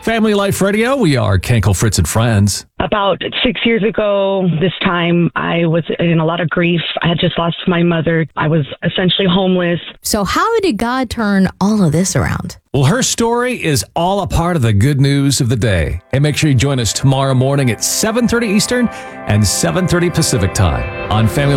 Family Life Radio, we are Kenkel, Fritz, and Friends. About 6 years ago, this time, I was in a lot of grief. I had just lost my mother. I was essentially homeless. So how did God turn all of this around? Well, her story is all a part of the good news of the day. And make sure you join us tomorrow morning at 7:30 Eastern and 7:30 Pacific time on Family